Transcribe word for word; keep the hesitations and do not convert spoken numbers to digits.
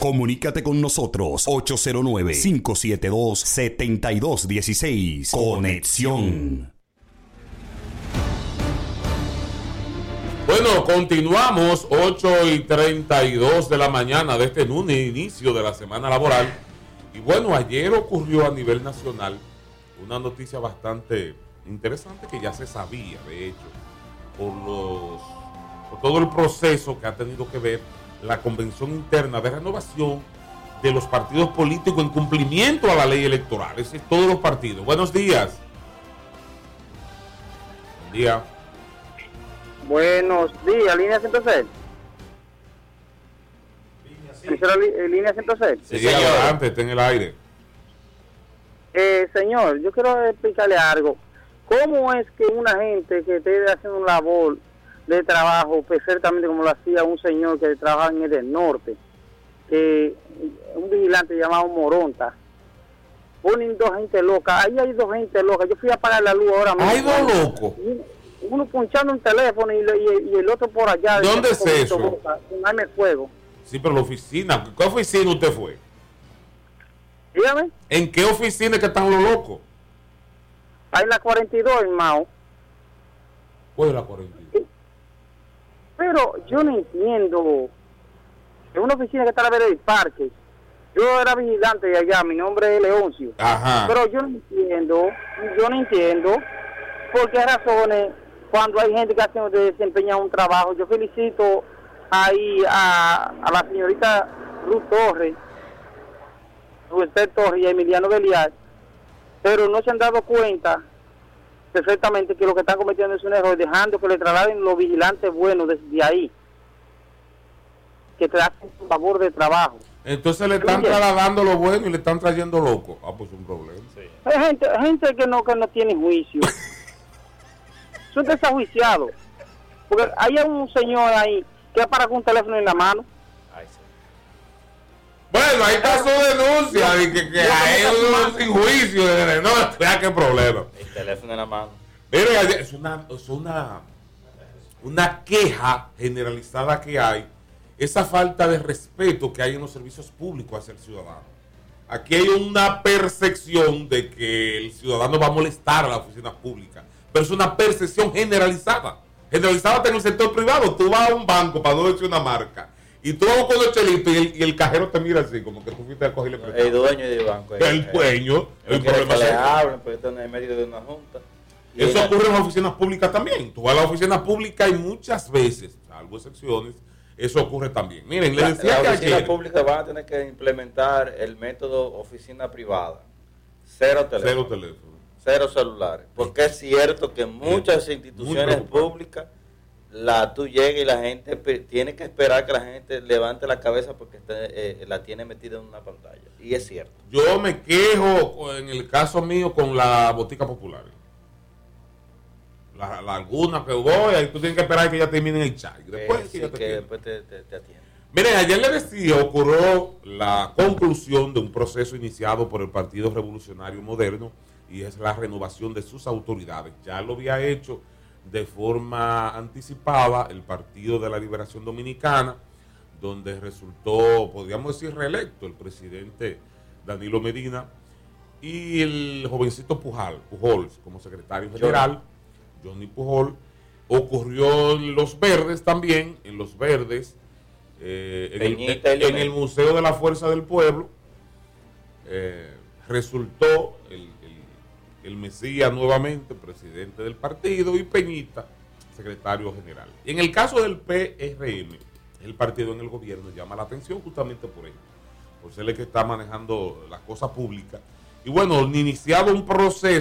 Comunícate con nosotros ocho cero nueve, cinco siete dos, siete dos uno seis. Conexión. Bueno, continuamos ocho y treinta y dos de la mañana de este lunes, inicio de la semana laboral. Y bueno, ayer ocurrió a nivel nacional una noticia bastante interesante que ya se sabía, de hecho, por, los, por todo el proceso que ha tenido que ver la convención interna de renovación de los partidos políticos en cumplimiento a la ley electoral. Es decir, todos los partidos. Buenos días. Buen día. Buenos días, línea ciento seis. Línea, línea ciento seis. Sí, sí, adelante, está en el aire. Eh, señor, yo quiero explicarle algo. ¿Cómo es que una gente que esté haciendo una labor de trabajo perfectamente como lo hacía un señor que trabajaba en el norte, que un vigilante llamado Moronta, ponen dos gente loca? Ahí hay dos gente loca. Yo fui a apagar la luz ahora mismo. ¿Hay dos locos? Uno punchando un teléfono y, y, y el otro por allá. ¿Dónde es eso? Boca, con arma de fuego. Sí, pero la oficina. ¿Qué oficina usted fue? Dígame. ¿En qué oficina que están los locos? Hay la cuarenta y dos en Mao. ¿Cuál es la cuarenta y dos? Pero yo no entiendo. Es una oficina que está a la vera del parque. Yo era vigilante de allá, mi nombre es Leoncio. Ajá. Pero yo no entiendo, yo no entiendo por qué razones, cuando hay gente que hace desempeña un trabajo. Yo felicito ahí a, a la señorita Ruth Torres, Ruth Torres y a Emiliano Belial, pero no se han dado cuenta perfectamente que lo que están cometiendo es un error, dejando que le trasladen los vigilantes buenos desde ahí, que te hacen su favor de trabajo. Entonces le están trasladando lo bueno y le están trayendo loco. Ah, pues un problema. Sí. Hay gente, gente que no que no tiene juicio. Son desajuiciados. Porque hay un señor ahí que para con un teléfono en la mano. Ay, sí. Bueno, ahí está su denuncia de que, que hay un sin juicio. No, vea qué problema. El teléfono en la mano. Mire, es una, es una, una queja generalizada que hay. Esa falta de respeto que hay en los servicios públicos hacia el ciudadano. Aquí hay una percepción de que el ciudadano va a molestar a la oficina pública, pero es una percepción generalizada. Generalizada hasta en el sector privado. Tú vas a un banco, para no decir una marca, y tú vas con los chelitos y el, y el cajero te mira así, como que tú fuiste a cogerle prestado. El dueño del banco. El, el dueño. El, el problema que le hablan, porque están en medio de una junta. Eso ella... ocurre en las oficinas públicas también. Tú vas a la oficina pública y muchas veces, salvo excepciones, eso ocurre también. Miren, le decía la, que la oficina ayer, pública van a tener que implementar el método oficina privada. Cero teléfono. Cero teléfono. Cero celulares. Porque es cierto que muchas instituciones públicas, la tú llegas y la gente tiene que esperar que la gente levante la cabeza porque esté, eh, la tiene metida en una pantalla. Y es cierto. Yo me quejo, en el caso mío, con la botica popular. La, la alguna que voy, ahí tú tienes que esperar que ya termine el chat. Después, eh, sí, que, te que después te, te, te atienden. Miren, ayer le decía, ocurrió la conclusión de un proceso iniciado por el Partido Revolucionario Moderno y es la renovación de sus autoridades. Ya lo había hecho de forma anticipada el Partido de la Liberación Dominicana, donde resultó, podríamos decir, reelecto el presidente Danilo Medina y el jovencito Pujal, Pujols como secretario general. Johnny Pujol. Ocurrió en Los Verdes también, en Los Verdes, eh, en, el, en el Museo de la Fuerza del Pueblo, eh, resultó el, el, el Mesías nuevamente, presidente del partido, y Peñita, secretario general. En el caso del P R M, el partido en el gobierno, llama la atención justamente por ello, por ser el que está manejando las cosas públicas. Y bueno, iniciado un proceso